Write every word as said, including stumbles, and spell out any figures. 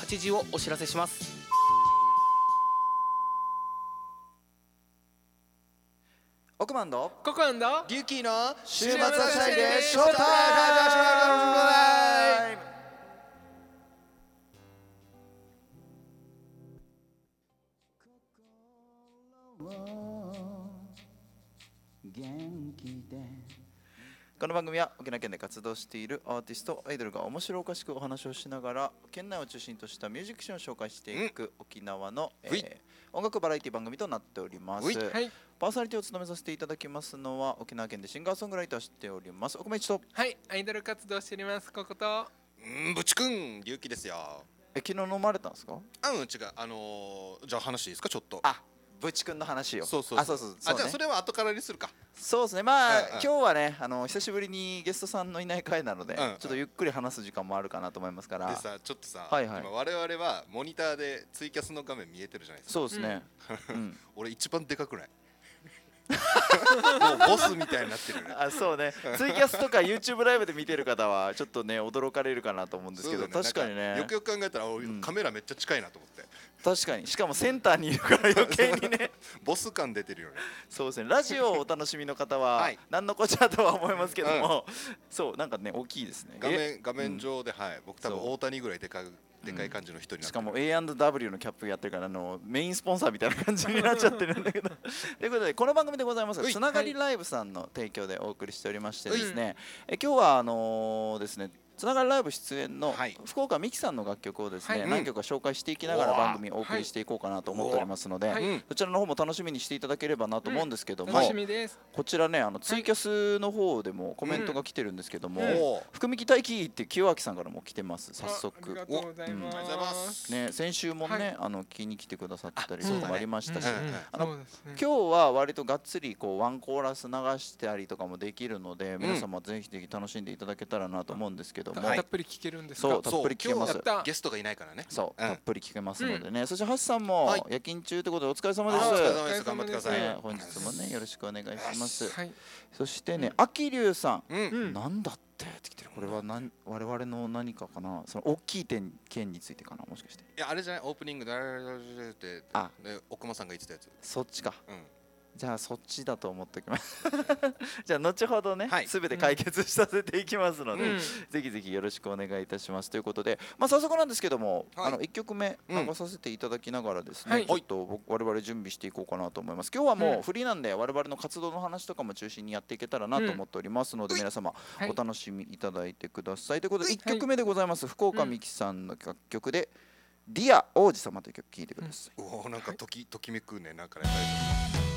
ちじをお知らせします。 億万のココアンドリュウキーの週末はしゃいでショータイム。この番組は沖縄県で活動しているアーティスト、アイドルが面白おかしくお話をしながら県内を中心としたミュージックシーンを紹介していく沖縄の、えー、音楽バラエティ番組となっております。はい、パーソナリティを務めさせていただきますのは沖縄県でシンガーソングライターしております奥間一と、 はい、アイドル活動しておりますここと、 うん、ぶちくんリュウキーですよ。 え、昨日飲まれたんですか？ あ、うん、違う、あのー、じゃあ話いいですかちょっと。 あ、ぶちくんの話を。 そうそうそう。 あ、そうそうそう、ね、 あ、じゃあそれは後からにするか。 そうですね。まあ、 うんうん、 今日はね、あの久しぶりにゲストさんのいない回なので、 うんうん、 ちょっとゆっくり話す時間もあるかなと思いますから。 でさ、ちょっとさ、 はいはい、 今我々はモニターでツイキャスの画面見えてるじゃないですか。 そうですね。 うんうん、 俺一番でかくない？もうボスみたいになってるね。 あ、そうね。ツイキャスとか YouTube ライブで見てる方はちょっとね驚かれるかなと思うんですけど、ね、確かにね。 よくよく考えたら、うん、カメラめっちゃ近いなと思って。 確かに、しかもセンターにいるから余計にねボス感出てるよね。 そうですね。ラジオをお楽しみの方は、はい、何のこっちゃとは思いますけども、うん、そうなんかね大きいですね。 画面画面上で、うん、はい、僕多分大谷ぐらいでかいでかい感じの人になってる、うん、 しかも エーアンドダブリュー のキャップやってるから、あのメインスポンサーみたいな感じになっちゃってるんだけどということでこの番組でございますが、つながりライブさんの提供でお送りしておりましてですね、はい、え今日はあのー、ですねつながりライブ出演の福岡美希さんの楽曲をですね、はい、何曲か紹介していきながら番組をお送りしていこうかなと思っておりますので、はい、そちらの方も楽しみにしていただければなと思うんですけども、うん、 楽しみです。 こちらね、あのツイキャスの方でもコメントが来てるんですけども、うん、福美希待機って清明さんからも来てます。早速ありがとうございます、 うん、ね、先週もね、はい、あの聞きに来てくださったりとかもありましたし、今日は割とがっつりこうワンコーラス流したりとかもできるので、うん、皆様ぜひぜひ楽しんでいただけたらなと思うんですけども、 たっぷり聞けるんですか？ そう、たっぷり聞けます。 ゲストがいないからね。 そう、たっぷり聞けますのでね。そしてハッさんも夜勤中ということでお疲れ様です。 お疲れ様です。頑張ってください。 本日もねよろしくお願いします。そしてね、あきりゅうさん、なんだってって来てる。これは何、我々の何かかな。その大きい点件についてかな、もしかして。 いや、あれじゃない、オープニングでって、あ、奥間さんが言ってたやつ。 そっちか。じゃあそっちだと思っておきますじゃあ後ほどね、はい、全て解決させていきますので、うん、ぜひぜひよろしくお願いいたしますということで、まあ、早速なんですけども、はい、あのいっきょくめ流させていただきながらですね、うん、ちょっと我々準備していこうかなと思います。今日はもうフリーなんで我々の活動の話とかも中心にやっていけたらなと思っておりますので、うん、皆様お楽しみいただいてくださいということで、いっきょくめでございます。福岡美希さんの楽曲で「ディア王子様」という曲聴いてください。 うん、おお、なんかときときめくね、なんかね。